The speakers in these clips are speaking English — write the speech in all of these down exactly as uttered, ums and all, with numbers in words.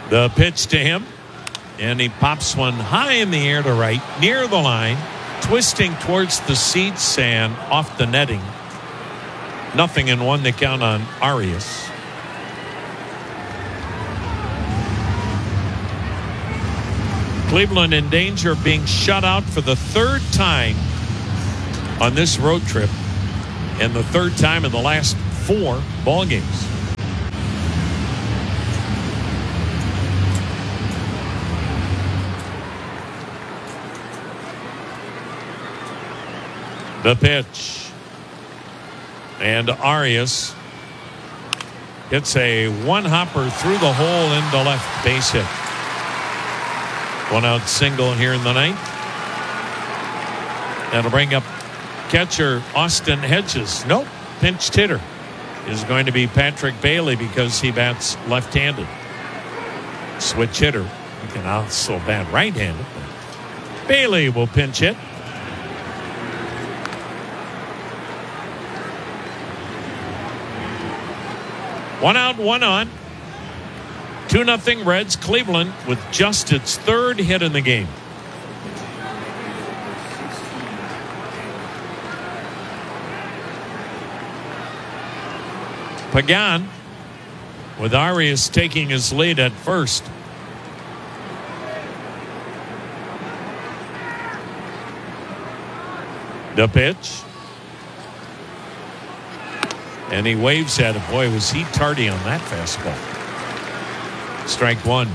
The pitch to him, and he pops one high in the air to right, near the line, twisting towards the seats and off the netting. Nothing in one to count on Arias. Cleveland in danger of being shut out for the third time on this road trip, and the third time in the last four ball games. The pitch. And Arias hits a one-hopper through the hole into left, base hit. One out single here in the ninth. That'll bring up catcher Austin Hedges. Nope, pinch hitter is going to be Patrick Bailey because he bats left-handed. Switch hitter. He can also bat right-handed. Bailey will pinch hit. One out, one on. Two nothing Reds. Cleveland with just its third hit in the game. Pagan with Arias taking his lead at first. The pitch. And he waves at it. Boy, was he tardy on that fastball. Strike one.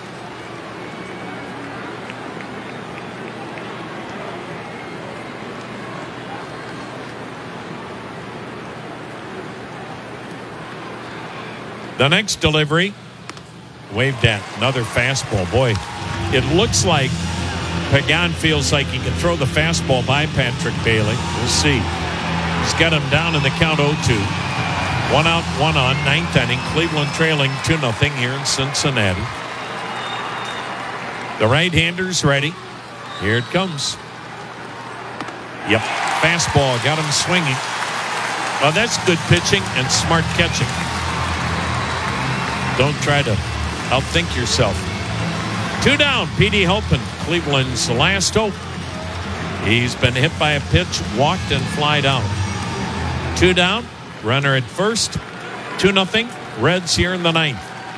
The next delivery, waved at, another fastball. Boy, it looks like Pagan feels like he can throw the fastball by Patrick Bailey. We'll see. He's got him down in the count oh two. One out, one on, ninth inning. Cleveland trailing two nothing here in Cincinnati. The right-hander's ready. Here it comes. Yep, fastball got him swinging. Well, that's good pitching and smart catching. Don't try to outthink yourself. Two down, P D Halpin, Cleveland's last hope. He's been hit by a pitch, walked, and flied out. Two down, runner at first. Two nothing, Reds here in the ninth.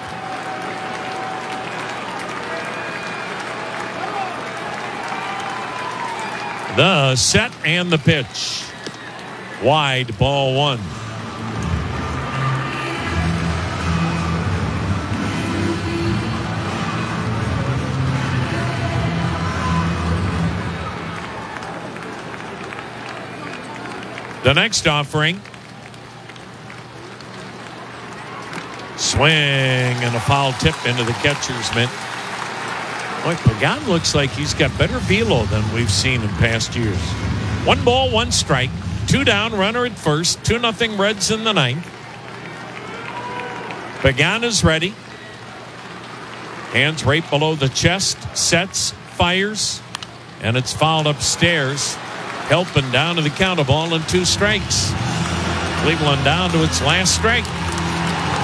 The set and the pitch. Wide, ball one. The next offering. Swing and a foul tip into the catcher's mitt. Boy, Pagan looks like he's got better velo than we've seen in past years. One ball, one strike. Two down, runner at first. Two nothing Reds in the ninth. Pagan is ready. Hands right below the chest. Sets, fires, and it's fouled upstairs. Helping down to the count, a ball and two strikes. Cleveland down to its last strike.